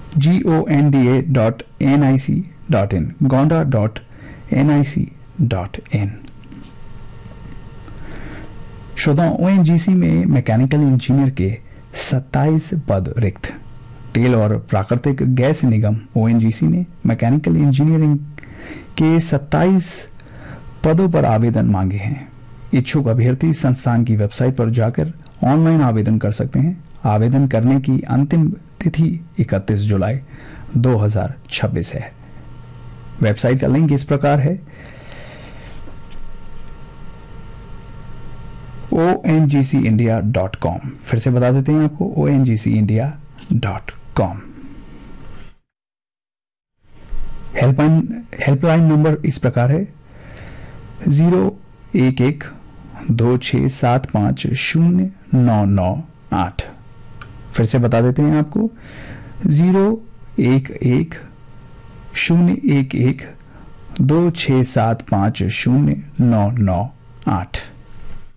gonda.nic.in, gonda.nic.in। श्रोताओं, ONGC में mechanical engineer के 27 पद रिक्त। तेल और प्राकृतिक गैस निगम ओएनजीसी ने मैकेनिकल इंजीनियरिंग के 27 पदों पर आवेदन मांगे हैं। इच्छुक अभ्यर्थी संस्थान की वेबसाइट पर जाकर ऑनलाइन आवेदन कर सकते हैं। आवेदन करने की अंतिम तिथि 31 जुलाई 2026 है। वेबसाइट का लिंक इस प्रकार है ONGCindia.com। फिर से बता देते हैं आपको, ONGCindia.com। हेल्पलाइन नंबर इस प्रकार है 011-2675-0998। फिर से बता देते हैं आपको 011-011-2675-0998।